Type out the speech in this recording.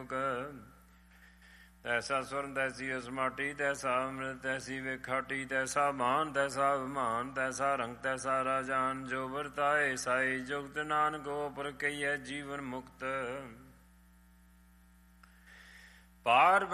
ਤੈਸਾ ਸੁਰਨ ਤੈਸੀ ਉਸਮਾਟੀ, ਤੈਸਾ ਅੰਮ੍ਰਿਤ ਤੈਸੀ ਵੇਖਾਟੀ, ਤੈਸਾ ਮਾਨ ਤੈਸਾ ਅਭਿਮਾਨ, ਤੈਸਾ ਰੰਗ ਤੈਸਾ ਰਾਜਾਨ। ਜੋ ਵਰਤਾਏ ਸਾਈ ਜੁਗਤ, ਨਾਨਕ ਉਪਰ ਕਹੀਐ ਜੀਵਨ ਮੁਕਤ। ਪਾਰ